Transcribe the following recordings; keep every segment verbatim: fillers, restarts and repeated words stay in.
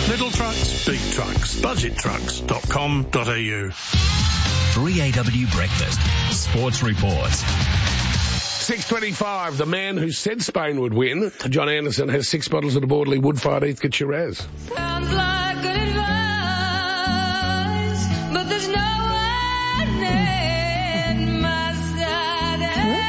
Little trucks, big trucks, budget trucks dot com dot a u. three A W Breakfast. Sports Reports. six twenty-five, the man who said Spain would win, John Anderson, has six bottles of the Bordeley Woodfire Heathcote Shiraz. Sounds like good advice, but there's no one in my side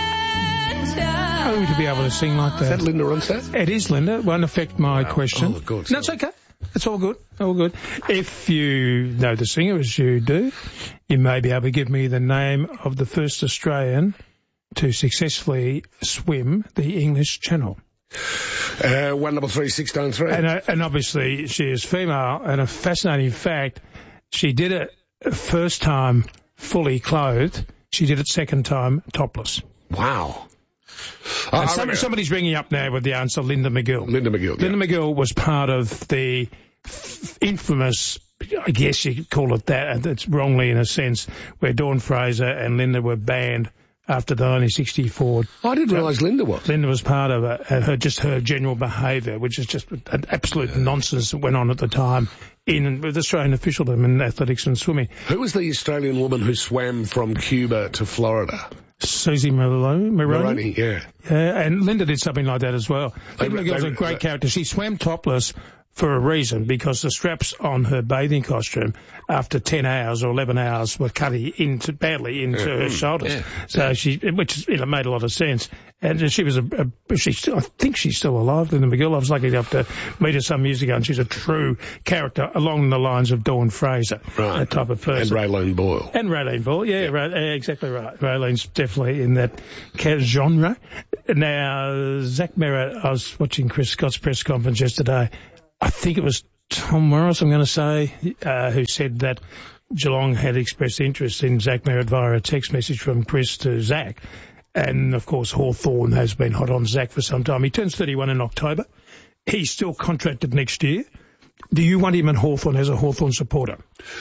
and time. Oh, to be able to sing like that. Is that Linda Ronstadt? It is, Linda. It won't affect my Wow. question. Oh, good. No, it's okay. It's all good. All good. If you know the singer, as you do, you may be able to give me the name of the first Australian to successfully swim the English Channel. Uh, one double three six nine three. And, uh, and obviously she is female, and a fascinating fact, she did it first time fully clothed. She did it second time topless. Wow. And Uh, some, I- somebody's ringing up now with the answer, Linda McGill. Linda McGill. Linda yeah. McGill was part of the f- infamous, I guess you could call it that, and it's wrongly in a sense, where Dawn Fraser and Linda were banned after the nineteen sixty-four. I didn't realise Linda was. Linda was part of it, uh, her, just her general behaviour, which is just an absolute nonsense that went on at the time in with Australian officialdom in athletics and swimming. Who was the Australian woman who swam from Cuba to Florida? Susie Maroney. Maroney. Maroney, yeah. Yeah, and Linda did something like that as well. They- Linda McGill's they- a great they- character. She swam topless for a reason, because the straps on her bathing costume after ten hours or eleven hours were cutting into, badly into Yeah. her shoulders. Yeah. So she, which, you know, made a lot of sense. And she was a, a she still, I think she's still alive, Linda McGill. I was lucky enough to meet her some years ago, and she's a true character along the lines of Dawn Fraser. Right. That type of person. And Raylene Boyle. And Raylene Boyle, yeah, Ray, yeah, exactly right. Raylene's definitely in that ca- genre. Now, Zach Merritt, I was watching Chris Scott's press conference yesterday. I think it was Tom Morris, I'm going to say, uh, who said that Geelong had expressed interest in Zach Merritt via a text message from Chris to Zach. And, of course, Hawthorn has been hot on Zach for some time. He turns thirty-one in October. He's still contracted next year. Do you want him at Hawthorn as a Hawthorn supporter?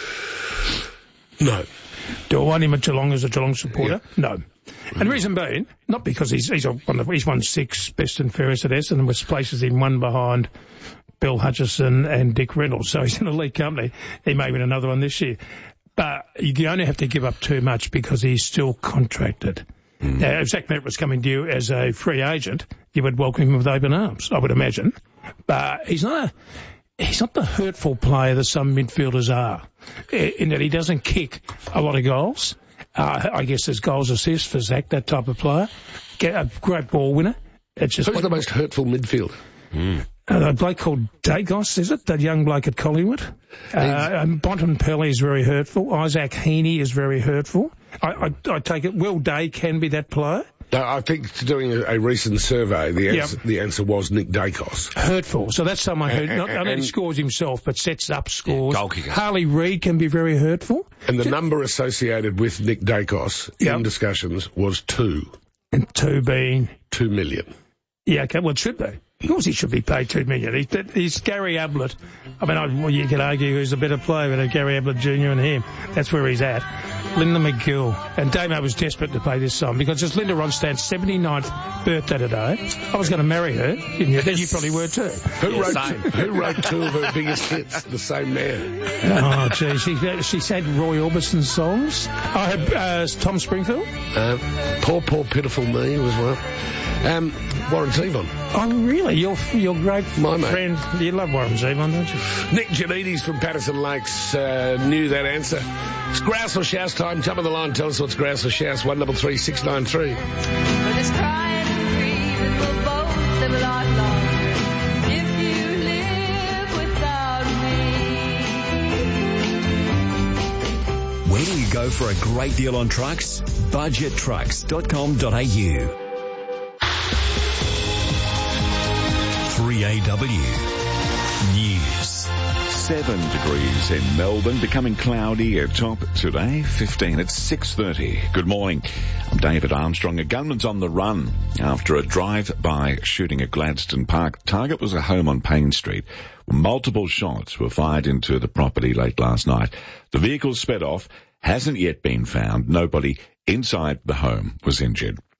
No. Do I want him at Geelong as a Geelong supporter? No. And reason being, not because he's he's, a, one of, he's won six best and fairest at Essendon, which places him one behind Bill Hutchison and Dick Reynolds, so he's in elite company. He may win another one this year. But you only have to give up too much because he's still contracted. Mm. Now, if Zach Merritt was coming to you as a free agent, you would welcome him with open arms, I would imagine. But he's not a... He's not the hurtful player that some midfielders are, in that he doesn't kick a lot of goals. Uh, I guess there's goals assists for Zach, that type of player. Get a great ball winner. It's just Who's the most hurtful midfielder? Mm. Uh, a bloke called Dagos, is it? That young bloke at Collingwood. Uh, and Bontempelli is very hurtful. Isaac Heaney is very hurtful. I, I, I take it Will Day can be that player. No, I think doing a, a recent survey, the answer, Yep. the answer was Nick Dacos. Hurtful. So that's someone who And- not only and- scores himself, but sets up scores. Yeah, goal kicker. Harley Reid can be very hurtful. And the number associated with Nick Dacos Yep. in discussions was two. And two being... Two million. Yeah, okay, well, it should be. Of course he should be paid two million. He's, he's Gary Ablett. I mean, I, well, you could argue who's a better player than Gary Ablett Junior and him. That's where he's at. Linda McGill. And Damo was desperate to play this song because it's Linda Ronstadt's seventy-ninth birthday today. I was going to marry her. You, knew that. You probably were too. Who, Yeah, wrote, same. who wrote two of her biggest hits? The same man. Oh, gee. She, she sang Roy Orbison's songs. I had uh, Tom Springfield. Uh, poor, poor, pitiful me was one. Um, Warren Zevon. Oh, really? Your your great My mate. friend. You love Warren Zevon, don't you? Nick Janides from Patterson Lakes uh, knew that answer. It's grouse or shouse time. Jump on the line. Tell us what's grouse or shouse. One double three six nine three. But it's crying and grieving will both live life longer if you live without me. Where do you go for a great deal on trucks? budget trucks dot com dot a u. three A W News. Seven degrees in Melbourne, becoming cloudy at top today, fifteen at six thirty. Good morning. I'm David Armstrong. A gunman's on the run after a drive-by shooting at Gladstone Park. Target was a home on Payne Street. Multiple shots were fired into the property late last night. The vehicle sped off, hasn't yet been found. Nobody inside the home was injured.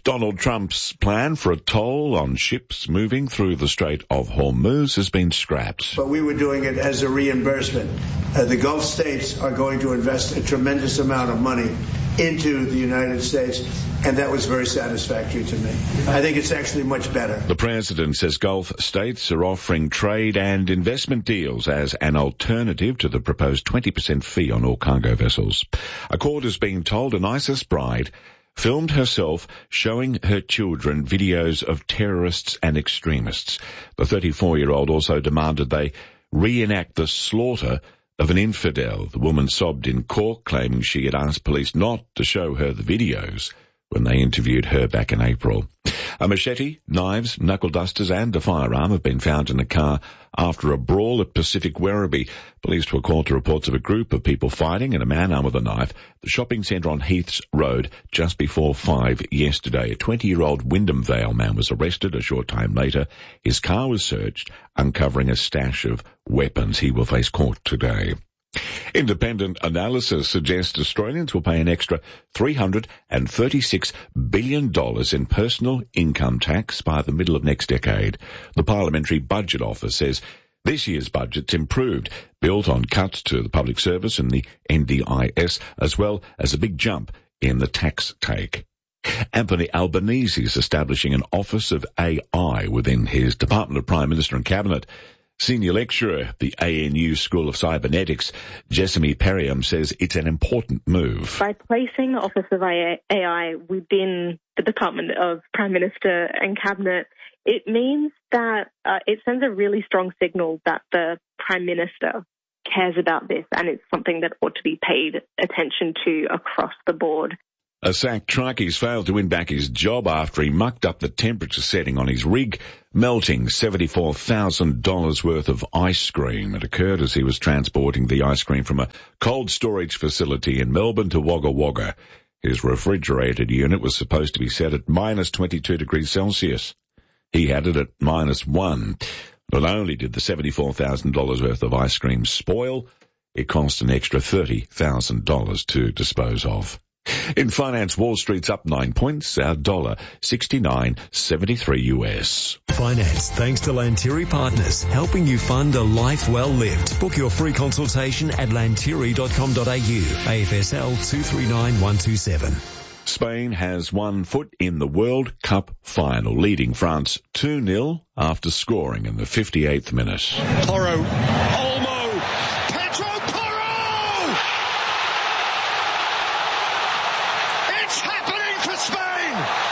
Donald Trump's plan for a toll on ships moving through the Strait of Hormuz has been scrapped. But we were doing it as a reimbursement. Uh, the Gulf states are going to invest a tremendous amount of money into the United States, and that was very satisfactory to me. I think it's actually much better. The president says Gulf states are offering trade and investment deals as an alternative to the proposed twenty percent fee on all cargo vessels. A court is being told an ISIS bride filmed herself showing her children videos of terrorists and extremists. The thirty-four-year-old also demanded they reenact the slaughter of an infidel. The woman sobbed in court, claiming she had asked police not to show her the videos when they interviewed her back in April. A machete, knives, knuckle dusters and a firearm have been found in a car after a brawl at Pacific Werribee. Police were called to reports of a group of people fighting and a man armed with a knife at the shopping centre on Heaths Road just before five yesterday. A twenty-year-old Wyndham Vale man was arrested a short time later. His car was searched, uncovering a stash of weapons. He will face court today. Independent analysis suggests Australians will pay an extra three hundred thirty-six billion dollars in personal income tax by the middle of next decade. The Parliamentary Budget Office says this year's budget's improved, built on cuts to the public service and the N D I S, as well as a big jump in the tax take. Anthony Albanese is establishing an Office of A I within his Department of Prime Minister and Cabinet. Senior lecturer at the A N U School of Cybernetics, Jessamy Perriam, says it's an important move. By placing the Office of A I within the Department of Prime Minister and Cabinet, it means that uh, it sends a really strong signal that the Prime Minister cares about this, and it's something that ought to be paid attention to across the board. A sacked trucky's failed to win back his job after he mucked up the temperature setting on his rig, melting seventy-four thousand dollars worth of ice cream. It occurred as he was transporting the ice cream from a cold storage facility in Melbourne to Wagga Wagga. His refrigerated unit was supposed to be set at minus twenty-two degrees Celsius. He had it at minus one. Not only did the seventy-four thousand dollars worth of ice cream spoil, it cost an extra thirty thousand dollars to dispose of. In finance, Wall Street's up nine points, our dollar sixty-nine seventy-three U S. Finance, thanks to Lantiri Partners, helping you fund a life well lived. Book your free consultation at lantiri dot com dot a u. A F S L two three nine one two seven. Spain has one foot in the World Cup final, leading France two nil after scoring in the fifty-eighth minute. Porro, Olmo, Pedro Porro! It's happening for Spain!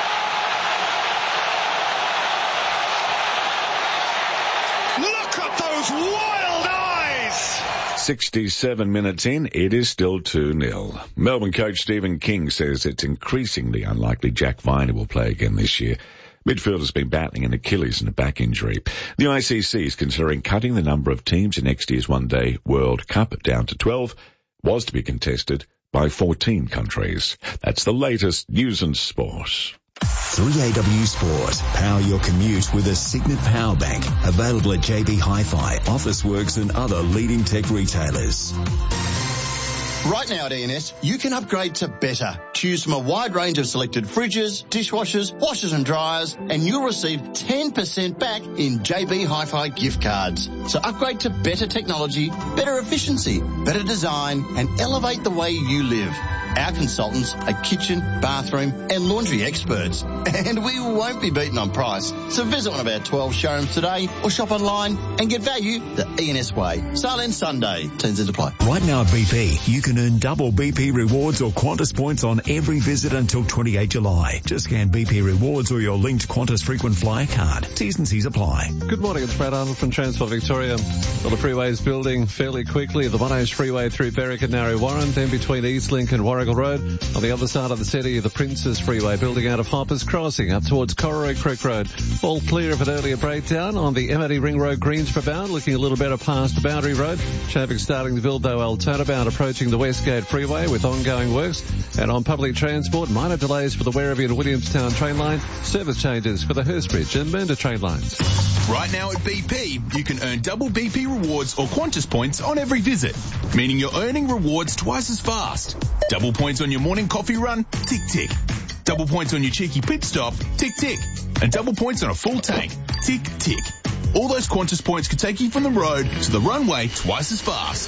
Look at those wild eyes! sixty-seven minutes in, it is still two nil. Melbourne coach Stephen King says it's increasingly unlikely Jack Viner will play again this year. Midfielder's been battling an Achilles and a back injury. The I C C is considering cutting the number of teams in next year's one-day World Cup down to twelve. Was to be contested by fourteen countries. That's the latest news and sport. three A W Sport. Power your commute with a Signet Power Bank. Available at J B Hi-Fi, Officeworks and other leading tech retailers. Right now at E and S, you can upgrade to better. Choose from a wide range of selected fridges, dishwashers, washers and dryers, and you'll receive ten percent back in J B Hi-Fi gift cards. So upgrade to better technology, better efficiency, better design, and elevate the way you live. Our consultants are kitchen, bathroom and laundry experts. And we won't be beaten on price. So visit one of our twelve showrooms today or shop online and get value the E and S way. Sale ends Sunday. Terms and apply. Right now at B P, you can earn double B P rewards or Qantas points on every visit until twenty-eighth July. Just scan B P rewards or your linked Qantas frequent flyer card. T's and C's apply. Good morning, it's Brad Arnold from Transport Victoria. Well, the freeway is building fairly quickly. The One O's freeway through Berwick and Narre Warren, then between Eastlink and Warrigal Road. On the other side of the city, the Princes Freeway building out of Hoppers Crossing up towards Corroy Creek Road. All clear of an earlier breakdown on the M O D Ring Road Greensboro bound, looking a little better past Boundary Road. Traffic starting to build though Altona bound approaching the Westgate Freeway with ongoing works. And on public transport, minor delays for the Werribee and Williamstown train line. Service changes for the Hurstbridge and Mernda train lines. Right now at B P, you can earn double B P rewards or Qantas points on every visit, meaning you're earning rewards twice as fast. Double points on your morning coffee run? Tick, tick. Double points on your cheeky pit stop, tick, tick. And double points on a full tank, tick, tick. All those Qantas points could take you from the road to the runway twice as fast.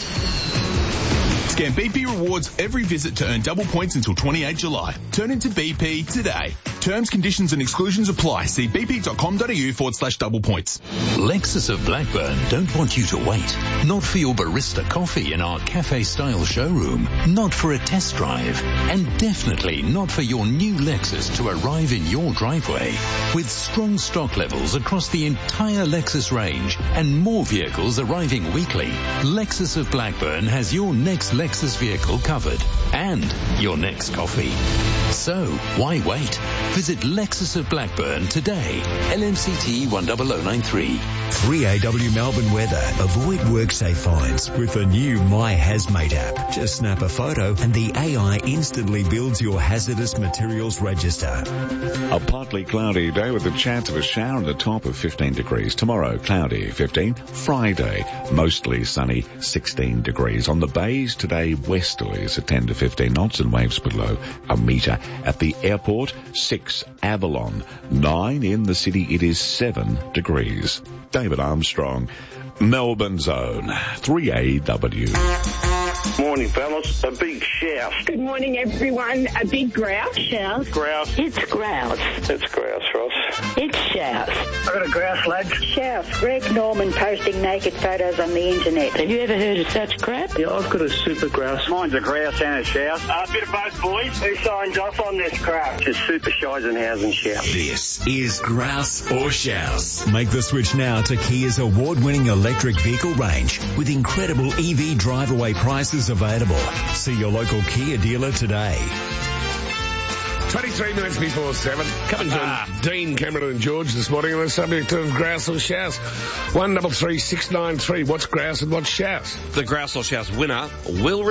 Scan B P Rewards every visit to earn double points until twenty-eighth July. Turn into B P today. Terms, conditions and exclusions apply. See bp.com.au forward slash double points. Lexus of Blackburn don't want you to wait. Not for your barista coffee in our cafe-style showroom. Not for a test drive. And definitely not for your new Lexus to arrive in your driveway. With strong stock levels across the entire Lexus range and more vehicles arriving weekly, Lexus of Blackburn has your next Lexus vehicle covered and your next coffee. So, why wait? Visit Lexus of Blackburn today. L M C T one zero zero nine three. three A W Melbourne weather. Avoid WorkSafe fines with the new My Hazmate app. Just snap a photo and the A I instantly builds your hazardous materials register. A partly cloudy day with a chance of a shower and a top of fifteen degrees. Tomorrow, cloudy, fifteen. Friday, mostly sunny, sixteen degrees. On the bays today, westerlies at ten to fifteen knots and waves below a metre. At the airport, six. Avalon, nine. In the city, it is seven degrees. David Armstrong, Melbourne Zone, three A W. Morning, fellas. A big shout. Good morning, everyone. A big grouse. Shout. Grouse. It's grouse. It's grouse, Ross. It's shout. I got a grouse, lads. Shout. Greg Norman posting naked photos on the internet. Have you ever heard of such crap? Yeah, I've got a super grouse. Mine's a grouse and a shout. A uh, bit of both, boys. Who signs off on this crap? Just super Scheisenhausen shout. This is Grouse or Shouse. Make the switch now to Kia's award-winning electric vehicle range with incredible E V drive-away prices available. See your local Kia dealer today. twenty-three minutes before seven. Coming to ah. Dean, Cameron and George this morning on the subject of grouse or shouse. one double three six nine three. What's grouse and what's shouse? The grouse or shouse winner will